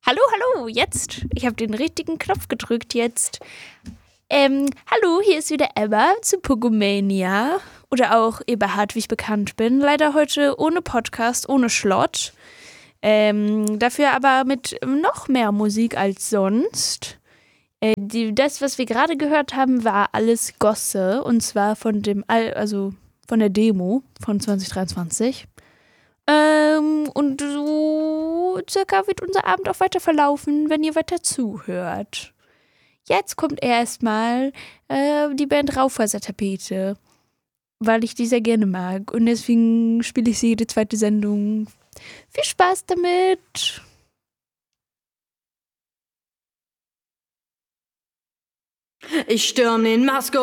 Hallo, hallo, jetzt. Ich habe den richtigen Knopf gedrückt jetzt. Hallo, hier ist wieder Emma zu Pogomania. Oder auch Eberhard, wie ich bekannt bin. Leider heute ohne Podcast, ohne Schlott. Dafür aber mit noch mehr Musik als sonst. Das, was wir gerade gehört haben, war alles Gosse. Und zwar von von der Demo von 2023. Und so circa wird unser Abend auch weiter verlaufen, wenn ihr weiter zuhört. Jetzt kommt erstmal die Band Raufasertapete, weil ich die sehr gerne mag. Und deswegen spiele ich sie jede zweite Sendung. Viel Spaß damit! Ich stürm den Masco